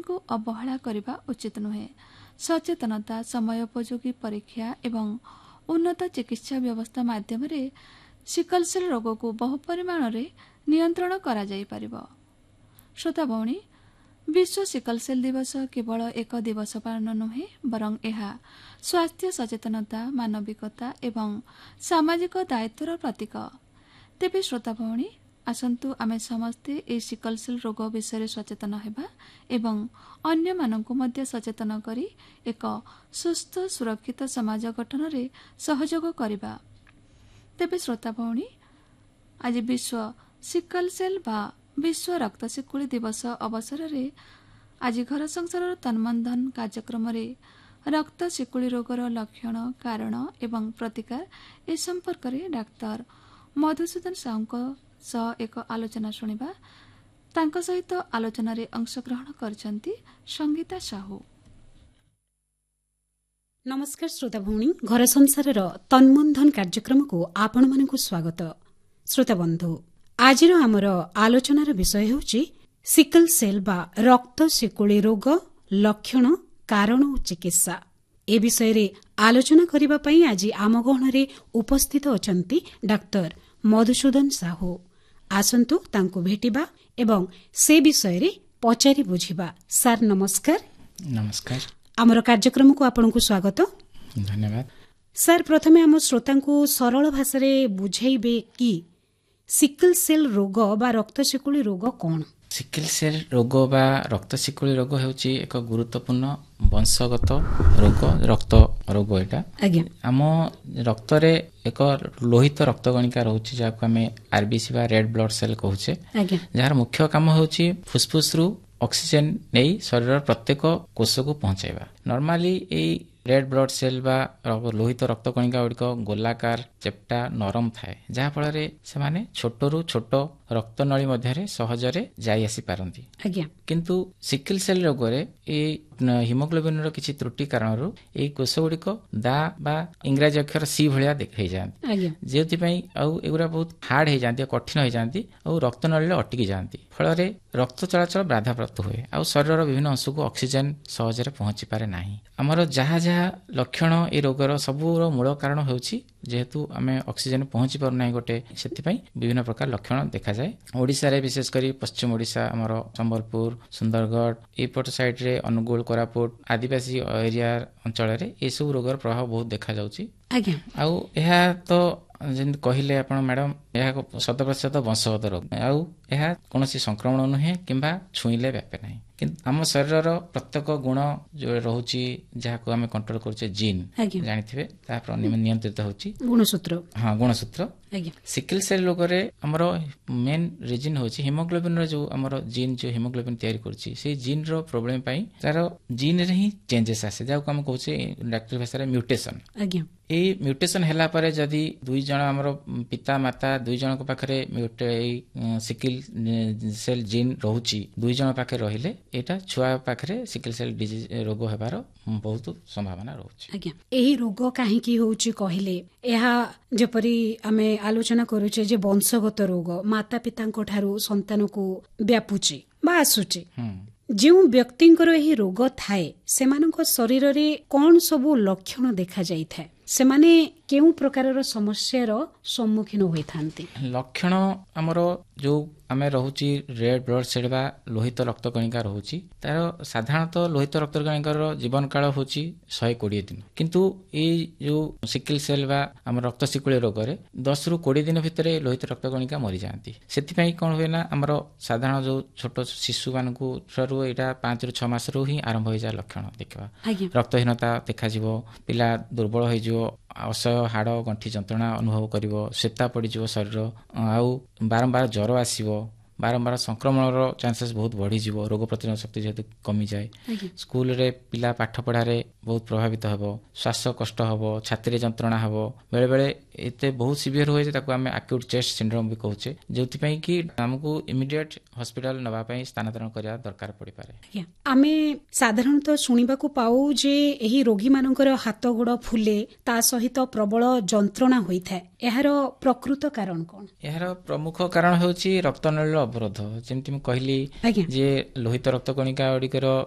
को अवहेला करने उचित नुहे। सचेतनता, समयोपयोगी परीक्षा एवं उन्नत चिकित्सा व्यवस्था माध्यम सिकल सेल रोग को बहु परिमाण में नियंत्रण करा जाई परिबो। श्रोता भौणी, विश्व सिकल सेल दिवस केवल एक दिवस पालन नुहे, बरं यह स्वास्थ्य सचेतनता, मानविकता एवं सामाजिक दायित्वर प्रतीक। तेबे श्रोता भौणी, आसंतु आमे समस्ते ए सिकल सेल रोग विषय सचेतन हेबा एवं अन्य माननकु मध्य सचेतन करी एक सुस्थ सुरक्षित समाज गठन रे सहयोग करिबा। तेबे श्रोता भौणी, आज विश्व सिकल सेल बा विश्व रक्त शिकुली दिवस अवसर रे आज घर संसार तन्मनधन कार्यक्रम रे रक्त शिकुली रोगर लक्षण, कारण एवं प्रतिकार ए संपर्क रे डाक्टर मधुसूदन साहू सह एक आलोचना शुणिबा। तांको सहित आलोचना रे अंशग्रहण करछंती संगीता साहू। नमस्कार श्रोता भौणी, घर संसार तन्मनधन कार्यक्रम को आपण मानकु स्वागत। श्रोता बंधु, आजिर आमर आलोचनार विषय होछि सिकल सेल बा रक्त शिकुली रोग लक्षण, कारण और चिकित्सा। ए विषय रे आलोचना करिबा पई आज आम गहन रे उपस्थित अछंती डाक्टर मधुसूदन साहू। आसंतु तांको भेटिबा एवं से विषय रे पचारि बुझिबा। सर नमस्कार। नमस्कार। आमर कार्यक्रम को आपनकु स्वागत। धन्यवाद। सर, प्रथमे आम श्रोतांकु सरल भाषा रे बुझाइबे कि सिकल सेल रोग बा रक्त शिकुली रोग कोन? सिकल सेल रोग बा रक्त शिकुली रोग हेउची एक गुरुत्वपूर्ण वंशगत रोग, रक्त रोग। एटा आम रक्त रे एक लोहित रक्तकणिका रहउची जाको हमें आरबीसी बा रेड ब्लड सेल कहूचे, जार मुख्य काम होउची फुसफुस रु ऑक्सीजन नै शरीर प्रत्येक कोष को पहुंचाइबा। नॉर्मली ए रेड ब्लड सेल बा लोहित रक्तकणिका गुड़िक गोलाकार, चेप्टा, नरम थाए, जहा फल से माने छोटरू छोट रक्तनली मध्य सहजरे जाई आसी पारंती। किंतु सिकल सेल रोग रे ए हिमोग्लोबिन रो किछि त्रुटि कारणरू ए कोष गुड़िक दा बा इंग्राजी अक्षर सी भलिया देखै जांती, जेति पई आउ एगुरा बहुत हार्ड हो जांती, कठिन हो जांती और रक्तनली अटकी जांती। फल रे रक्त चलाचल बाधाप्राप्त हुए और शरीर विभिन्न अंश को ऑक्सीजन सहजरे पहुंची पारे नाही। हमर जहा जहा लक्षण ए रोगर सबूर मूल कारण होउछि जेहेतु आमे ऑक्सीजन पहुंची पार नाही गोटे, सेति पई विभिन्न प्रकार लक्षण देखा जाए। ओडिसा रे विशेष करी पश्चिम ओडिसा, हमर संबलपुर, सुंदरगढ़ एपट साइड रे अनुगुल, कोरापुट आदिवासी एरिया अंचल रे ए सब रोगर प्रभाव बहुत देखा जाउछि। आउ एहा तो जेन कहिले आपण मैडम, एहा 100% वंशगत रोग आउ एहा कोनोसी संक्रमण नुहे किंबा छुईले व्यापे नाही। किंतु आम शरीर प्रत्येक गुण जो रहुची जहाको आमे कंट्रोल करछे जीन, जानिथिबे तापर नियंत्रित होची गुणसूत्र। हां, गुणसूत्र। सिकल सेल रोग रे हमरो मेन रीजन होची हिमोग्लोबिन रो जो हमरो जीन जो हिमोग्लोबिन तयारी करछि से जीन रो प्रॉब्लम पई तारो जीन रे ही चेंजेस आसे, जाको हम कहउछे डॉक्टर भाषा रे म्यूटेशन। ए म्यूटेशन हैला परे जदी दुई जण हमरो पिता माता दुई जण को पाखरे सिकल सेल जीन रहुची, दुई जण पाखे रहिले एटा छुआ पाखरे सिकल सेल डिजीज रोग हेबार बहुत संभावना रहुची। एही रोग काहे की होउची कहिले, एहा जेपरी आमे आलोचना करूचे जे वंशगत रोग माता पितांको ठारू संतान को व्यापुची बा आसुची। जो व्यक्तिंकर एही रोग थाए सेमानक शरीर रे कोन सबु लक्षण देखा जाई थाए, सेमाने केउ प्रकारर समस्यार सम्मुखीन होई थांती? लक्षण हमरो जो आमे रहुची रेड ब्लड सेल बा लोहित रक्तकणिका रहुची, तार साधारणतः लोहित रक्तकणिकार जीवन काल होची 120 दिन। किंतु ए जो सिकल सेल बा हम रक्त शिकुली रोग रे 10 रु 20 दिन भितर लोहित रक्तकणिका मरि जांती। सेति पई कोन होय ना, हमरो साधारण जो छोट शिशु मानकु छरु एटा 5 रु 6 मास रु ही आरंभ होई जा लक्षण देखबा। रक्तहीनता देखा जिवो, पिला दुर्बल होई जिवो, असह्य हाड़ गंठी जंत्रणा अनुभव करिवो, श्वेता पड़ी जिवो शरीर, आउ बारंबार ज्वर आसीवो, बारंबार संक्रमण चांसेस बहुत बढ़ी जीवो, रोग प्रतिरोधक शक्ति जेहेतु कमी जाए। स्कूल रे पिला पाठ पढ़ारे बहुत प्रभावित हबो, श्वास कष्ट हबो, छाती रे जंत्रणा हबो, बेले बेले एते बहुत सिवियर होय जे ताको आमे एक्यूट चेस्ट सिंड्रोम भी कहूचे, जेउति पई कि हमकु इमीडिएट हॉस्पिटल नबा पई स्थानांतरण करिया दरकार पड़ी पारे। आमे साधारणतः सुनिबाकू पाऊ जे एही रोगी मानकर हाथ गोड़ फुले, ता सहित प्रबल जंत्रणा होइथाय, एहार प्रकृत कारण कोन? एहार प्रमुख कारण होउची रक्तनली अवरोध। जेमति म कहली जे लोहित रक्तकणिका गुड़िकर